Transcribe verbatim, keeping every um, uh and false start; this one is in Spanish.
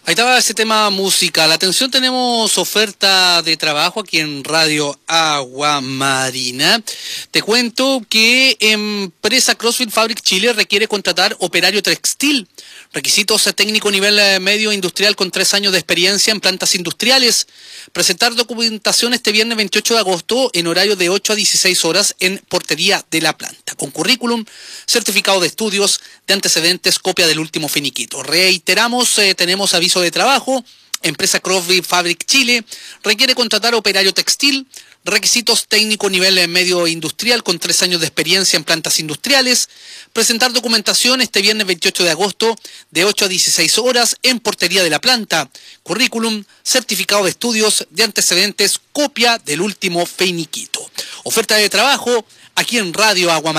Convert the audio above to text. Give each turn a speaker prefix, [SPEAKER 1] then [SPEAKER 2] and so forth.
[SPEAKER 1] Ahí estaba ese tema musical. Atención, tenemos oferta de trabajo aquí en Radio Agua Marina. Te cuento que empresa CrossFit Fabric Chile requiere contratar operario textil. Requisitos técnico nivel medio industrial con tres años de experiencia en plantas industriales. Presentar documentación este viernes veintiocho de agosto en horario de ocho a dieciséis horas en portería de la planta. Con currículum, certificado de estudios, de antecedentes, copia del último finiquito. Reiteramos, eh, tenemos aviso de trabajo. Empresa CrossFit Fabric Chile requiere contratar operario textil. Requisitos técnico nivel medio industrial con tres años de experiencia en plantas industriales. Presentar documentación este viernes veintiocho de agosto de ocho a dieciséis horas en portería de la planta. Currículum, certificado de estudios, de antecedentes, copia del último finiquito. Oferta de trabajo aquí en Radio Agua Marina.